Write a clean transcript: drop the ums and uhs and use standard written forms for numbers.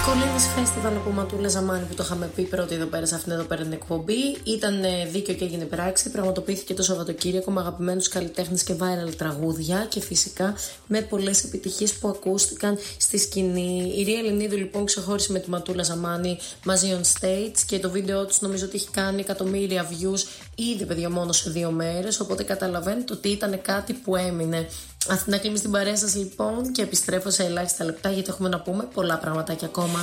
Κολλήνες Festival από Ματούλα Ζαμάνη που το είχαμε πει πρώτη εδώ πέρα σε αυτήν εδώ πέρα την εκπομπή. Ήταν δίκαιο και έγινε πράξη. Πραγματοποιήθηκε το Σαββατοκύριακο με αγαπημένους καλλιτέχνες και viral τραγούδια και φυσικά με πολλές επιτυχίες που ακούστηκαν στη σκηνή. Η Ρία Ελληνίδου λοιπόν ξεχώρισε με τη Ματούλα Ζαμάνη μαζί on stage και το βίντεο τους νομίζω ότι έχει κάνει εκατομμύρια views ήδη, παιδιά, μόνο σε 2 μέρες. Οπότε καταλαβαίνετε ότι ήταν κάτι που έμεινε. Αθηνά, κλείνει στην παρέα σας λοιπόν και επιστρέφω σε ελάχιστα λεπτά γιατί έχουμε να πούμε πολλά πραγματάκια ακόμα.